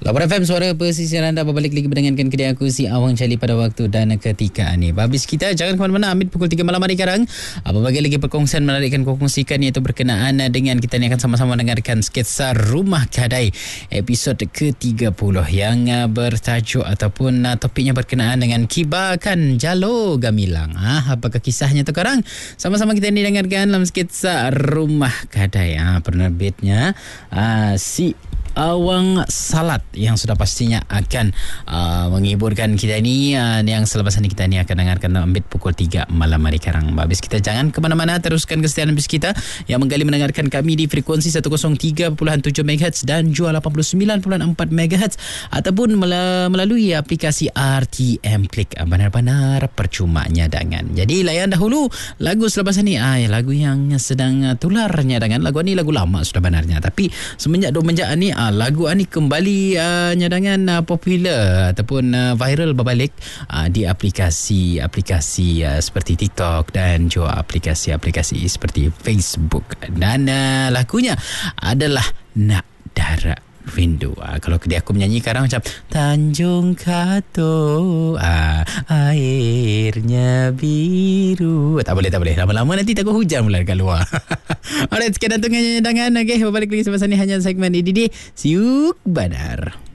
Laporan FM suara pesisir anda berbalik lagi mendengarkan kedai aku si Awang Cali pada waktu dan ketika ni. Habis kita jangan ke mana-mana ambil pukul 3 malam hari sekarang. Berbagai lagi perkongsian menarikkan kongsikan iaitu berkenaan dengan kita ni akan sama-sama mendengarkan sketsa Rumah Kadai episod ke-30 yang bertajuk ataupun topiknya berkenaan dengan kibarkan Jalo Gamilang. Apakah kisahnya tu sekarang? Sama-sama kita ni dengarkan dalam sketsa Rumah Kadai. Penerbitnya si Awang Salat yang sudah pastinya akan menghiburkan kita ni. Yang selepas ini kita ni akan dengarkan ambit pukul 3 malam hari sekarang. Habis kita jangan ke mana-mana, teruskan kesetiaan habis kita yang menggali mendengarkan kami di frekuensi 103.7 MHz dan juga 89.4 MHz ataupun melalui aplikasi RTM Klik. Benar-benar percuma nyadangan. Jadi layan dahulu lagu selepas ini. Lagu yang sedang tular nyadangan. Lagu ni lagu lama sudah benarnya, tapi semenjak domenjak ni lagu ni kembali nyadangan popular ataupun viral berbalik di aplikasi seperti TikTok dan juga aplikasi seperti Facebook. Dan lagunya adalah Nak Darah Rindu. Kalau dia aku menyanyi sekarang macam Tanjung Kato airnya biru. Tak boleh. Lama-lama nanti takut hujan pula dekat luar. Alright, sekian datangnya nyadangan. Okay, berbalik lagi semasa ni hanya segmen EDD. See you, Badar.